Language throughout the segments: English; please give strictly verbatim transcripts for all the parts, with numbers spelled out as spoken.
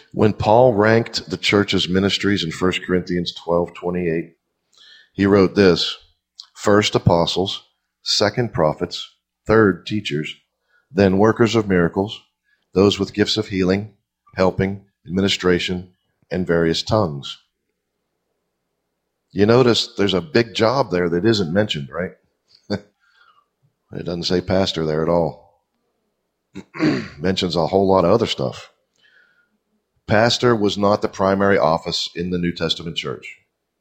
When Paul ranked the church's ministries in First Corinthians twelve twenty-eight, he wrote this: first apostles, second prophets, third teachers, then workers of miracles, those with gifts of healing, helping, administration, and various tongues. You notice there's a big job there that isn't mentioned, right? It doesn't say pastor there at all. Mentions a whole lot of other stuff. Pastor was not the primary office in the New Testament church.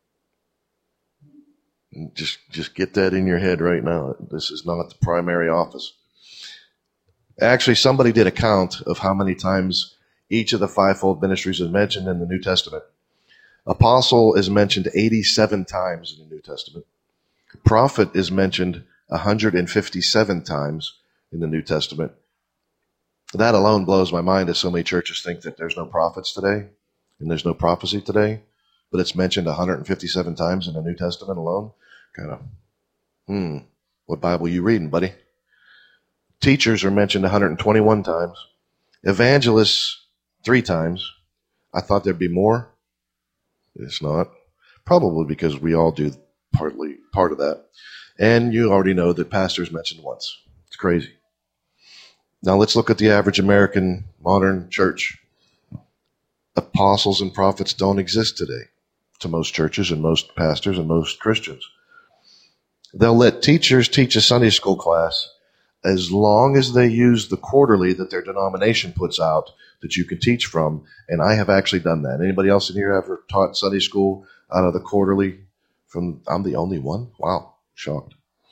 Just, just get that in your head right now. This is not the primary office. Actually, somebody did a count of how many times each of the fivefold ministries is mentioned in the New Testament. Apostle is mentioned eighty-seven times in the New Testament. Prophet is mentioned one hundred fifty-seven times in the New Testament. That alone blows my mind, as so many churches think that there's no prophets today and there's no prophecy today, but it's mentioned one hundred fifty-seven times in the New Testament alone. Kind of, hmm, what Bible are you reading, buddy? Teachers are mentioned one hundred twenty-one times. Evangelists, three times. I thought there'd be more. It's not. Probably because we all do partly part of that. And you already know that pastors mentioned once. It's crazy. Now let's look at the average American modern church. Apostles and prophets don't exist today to most churches and most pastors and most Christians. They'll let teachers teach a Sunday school class as long as they use the quarterly that their denomination puts out that you can teach from. And I have actually done that. Anybody else in here ever taught Sunday school out of the quarterly? From I'm the only one? Wow, shocked.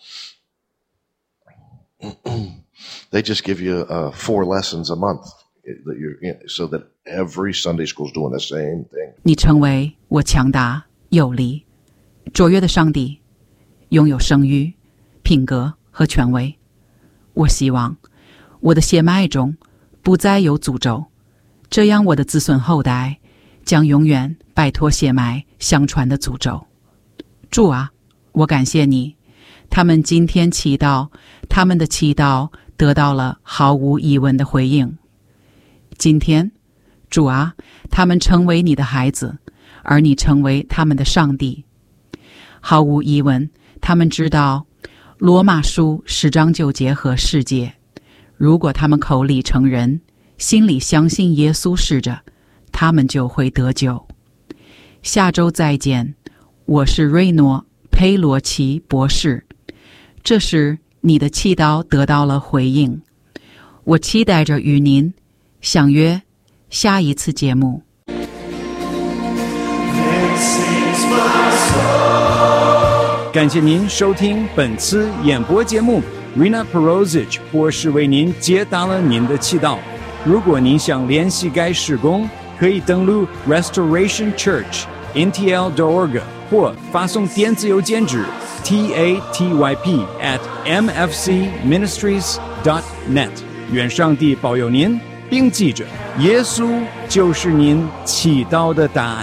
They just give you uh, four lessons a month that you're in, so that every Sunday school is doing the same thing. 你成为我强大、有力、卓越的上帝，拥有声誉、品格和权威。我希望我的血脉中不再有诅咒，这样我的子孙后代将永远摆脱血脉相传的诅咒。主啊，我感谢你，他们今天祈祷，他们的祈祷得到了毫无疑问的回应。今天，主啊，他们成为你的孩子，而你成为他们的上帝。毫无疑问，他们知道罗马书十章九节和十节，如果他们口里承认，心里相信耶稣是着，他们就会得救。下周再见，我是瑞诺佩罗奇博士。这时你的祈祷得到了回应，我期待着与您相约下一次节目。 感谢您收听本次演播节目 Rena Perosic 博士为您解答了您的祈祷。如果您想联系该事工，可以登录 Restoration Church N T L dot org 或发送电子邮件至 tatyp at m f c ministries dot net。 愿上帝保佑您，并记着耶稣就是您祈祷的答案。